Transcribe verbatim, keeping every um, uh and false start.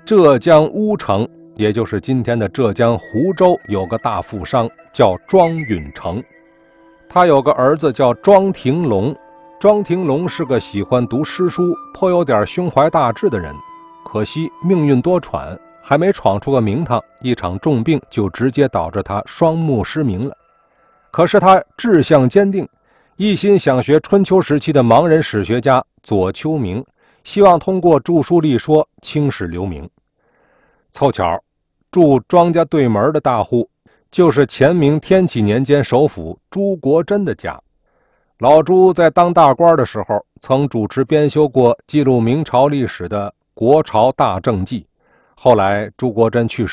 浙江乌城，也就是今天的浙江湖州，有个大富商叫庄允成，他有个儿子叫庄廷龙。庄廷龙是个喜欢读诗书、颇有点胸怀大志的人，可惜命运多舛，还没闯出个名堂，一场重病就直接导致他双目失明了。可是他志向坚定，一心想学春秋时期的盲人史学家左丘明，希望通过著书立说青史留名。凑巧，住庄家对门的大户就是前明天启年间首辅朱国珍的家。老朱在当大官的时候，曾主持编修过记录明朝历史的《国朝大政记》，后来朱国珍去世